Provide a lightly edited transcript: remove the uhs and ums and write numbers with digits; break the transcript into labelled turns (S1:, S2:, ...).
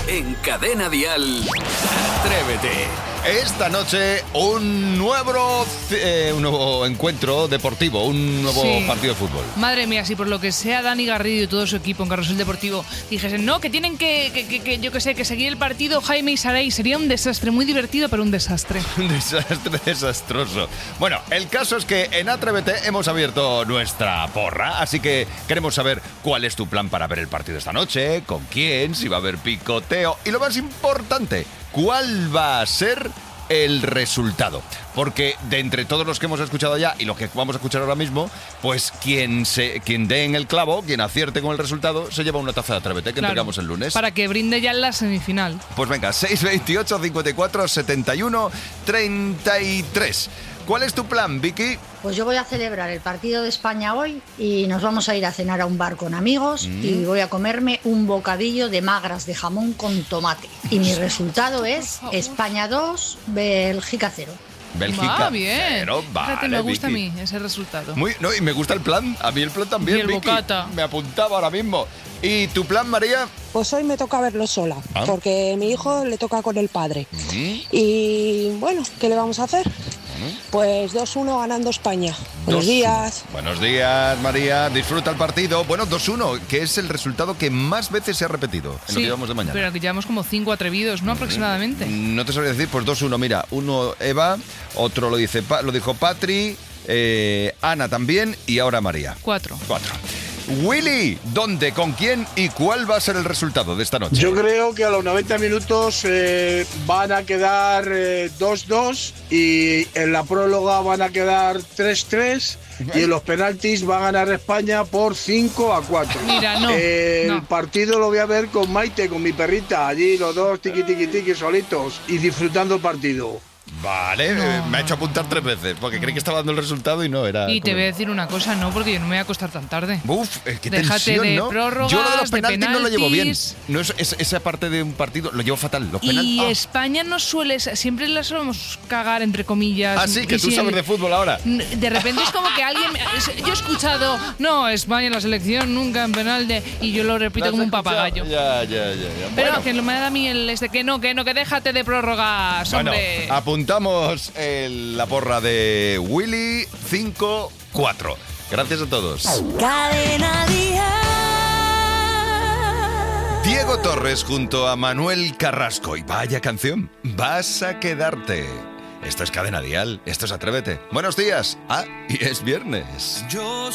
S1: En Cadena Dial, Atrévete.
S2: Esta noche un nuevo encuentro deportivo, un nuevo partido de fútbol.
S3: Madre mía, si por lo que sea Dani Garrido y todo su equipo en Carrusel Deportivo dijesen, no, que tienen que yo qué sé, que seguir el partido Jaime y Saray, sería un desastre, muy divertido, pero un desastre.
S2: Un desastre desastroso. Bueno, el caso es que en Atrévete hemos abierto nuestra porra, así que queremos saber cuál es tu plan para ver el partido esta noche, con quién, si va a haber picoteo y lo más importante, ¿cuál va a ser el resultado? Porque de entre todos los que hemos escuchado ya y los que vamos a escuchar ahora mismo, pues quien dé en el clavo, quien acierte con el resultado, se lleva una taza de Atrévete que entregamos el lunes.
S3: Para que brinde ya en la semifinal.
S2: Pues venga, 628 54 71 33. ¿Cuál es tu plan, Vicky?
S4: Pues yo voy a celebrar el partido de España hoy y nos vamos a ir a cenar a un bar con amigos y voy a comerme un bocadillo de magras de jamón con tomate. Y mi resultado es España 2, Bélgica 0.
S2: Bélgica
S3: bien.
S2: 0, vale,
S3: fíjate, me gusta
S2: Vicky.
S3: a mí ese resultado.
S2: Y me gusta el plan, a mí el plan también,
S3: Y el
S2: Vicky.
S3: bocata.
S2: Me apuntaba ahora mismo. ¿Y tu plan, María?
S5: Pues hoy me toca verlo sola, porque mi hijo le toca con el padre. Y bueno, ¿qué le vamos a hacer? Pues 2-1 ganando España. Buenos días.
S2: Buenos días, María. Disfruta el partido. Bueno, 2-1, que es el resultado que más veces se ha repetido en lo que llevamos de mañana.
S3: Pero que llevamos como 5 atrevidos, ¿no? Aproximadamente.
S2: No te sabría decir, pues 2-1. Mira, uno Eva, otro lo dijo Patri, Ana también y ahora María.
S3: 4.
S2: Willy, ¿dónde, con quién y cuál va a ser el resultado de esta noche?
S6: Yo creo que a los 90 minutos van a quedar 2-2 y en la próloga van a quedar 3-3 y en los penaltis va a ganar España por 5-4.
S3: Mira, no.
S6: El partido lo voy a ver con Maite, con mi perrita, allí los dos tiqui solitos y disfrutando el partido.
S2: Vale, me ha hecho apuntar 3 veces porque creí que estaba dando el resultado y no era.
S3: Y te voy a decir una cosa, no, porque yo no me voy a acostar tan tarde.
S2: Uf, qué
S3: Déjate
S2: tensión,
S3: de
S2: ¿no?
S3: prórrogas,
S2: Yo lo de los penaltis no lo llevo bien.
S3: penaltis.
S2: No esa parte de un partido lo llevo fatal. Los penaltis.
S3: Y España no suele, siempre la solemos cagar, entre comillas.
S2: Ah, sí, que
S3: y
S2: tú sabes de fútbol ahora.
S3: De repente es como que alguien, yo he escuchado, no, España, la selección nunca en penal y yo lo repito como un papagayo.
S2: Ya.
S3: Pero
S2: Bueno.
S3: que me da a mí que déjate de prórrogas,
S2: Bueno,
S3: hombre.
S2: apuntamos la porra de Willy 5-4. Gracias a todos.
S7: Cadena Dial.
S2: Diego Torres junto a Manuel Carrasco. Y vaya canción, Vas a quedarte. Esto es Cadena Dial, esto es Atrévete. Buenos días. Y es viernes.
S8: Yo